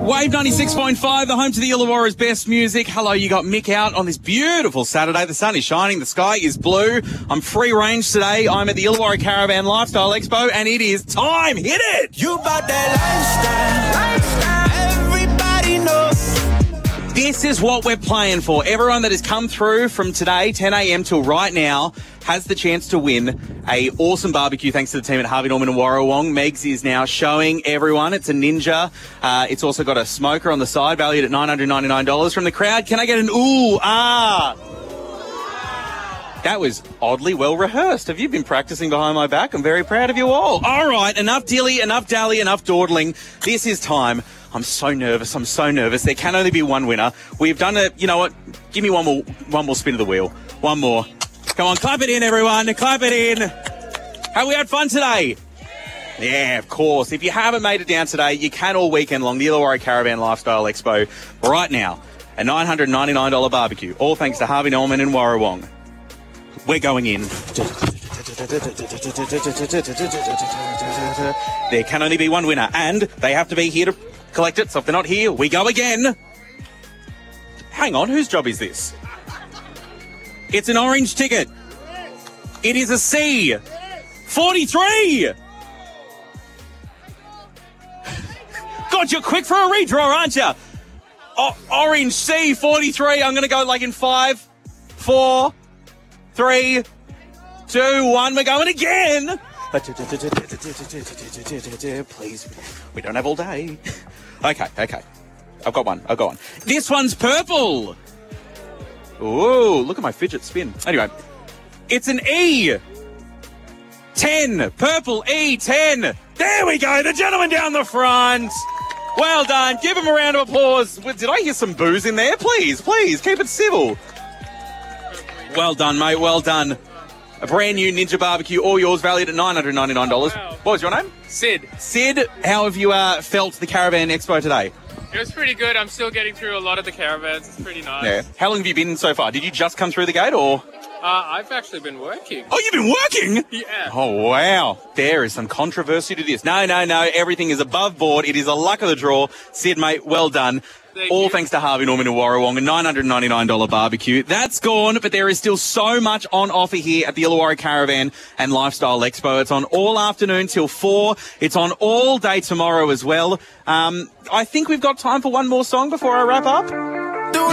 Wave 96.5, the home to the Illawarra's best music. Hello, you got Mick out on this beautiful Saturday. The sun is shining, the sky is blue. I'm free range today. I'm at the Illawarra Caravan Lifestyle Expo, and it is time. Hit it! You bought that lifestyle. Everybody knows. This is what we're playing for. Everyone that has come through from today, 10 a.m. till right now, has the chance to win a awesome barbecue thanks to the team at Harvey Norman and Warrawong. Megs is now showing everyone. It's a Ninja. It's also got a smoker on the side, valued at $999 from the crowd. Can I get an ooh, ah? That was oddly well rehearsed. Have you been practicing behind my back? I'm very proud of you all. All right, enough dilly, enough dally, enough dawdling. This is time. I'm so nervous. There can only be one winner. We've done it. You know what? Give me one more spin of the wheel. One more. Come on, clap it in, everyone. Clap it in. Have we had fun today? Yeah, of course. If you haven't made it down today, you can all weekend long. The Illawarra Caravan Lifestyle Expo right now. A $999 barbecue. All thanks to Harvey Norman and Warrawong. We're going in. There can only be one winner, and they have to be here to collect it. So if they're not here, we go again. Hang on, whose job is this? It's an orange ticket. It is a C. 43. God, you're quick for a redraw, aren't you? Orange C, 43. I'm going to go like in 5, 4, 3, 2, 1. We're going again. Please, we don't have all day. Okay. I've got one. This one's purple. Ooh, look at my fidget spin. Anyway, it's an E. 10. Purple E, 10. There we go. The gentleman down the front. Well done. Give him a round of applause. Did I hear some boos in there? Please, keep it civil. Well done, mate. Well done. A brand new Ninja barbecue, all yours, valued at $999. Wow. What was your name? Sid, how have you felt the Caravan Expo today? it was pretty good. I'm still getting through a lot of the caravans. It's pretty nice. Yeah. How long have you been so far? Did you just come through the gate, or...? I've actually been working. Oh, you've been working? Yeah. Oh, wow. There is some controversy to this. No. Everything is above board. It is a luck of the draw. Sid, mate, well done. All thanks to Harvey Norman and Warrawong, a $999 barbecue. That's gone, but there is still so much on offer here at the Illawarra Caravan and Lifestyle Expo. It's on all afternoon till 4. It's on all day tomorrow as well. I think we've got time for one more song before I wrap up.